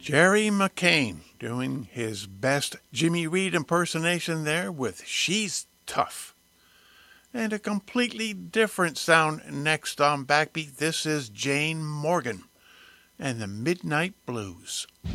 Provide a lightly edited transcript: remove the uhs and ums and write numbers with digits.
Jerry McCain doing his best Jimmy Reed impersonation there with She's Tough. And a completely different sound next on Backbeat. This is Jane Morgan and the Midnight Blues.